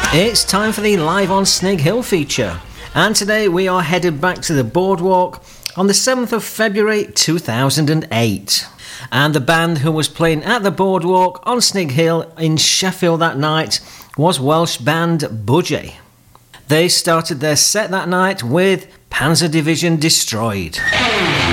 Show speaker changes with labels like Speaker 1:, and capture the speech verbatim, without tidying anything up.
Speaker 1: It's time for the Live on Snig Hill feature, and today we are headed back to the boardwalk on the seventh of February two thousand eight. And the band who was playing at the boardwalk on Snig Hill in Sheffield that night was Welsh band Budgie. They started their set that night with Panzer Division Destroyed.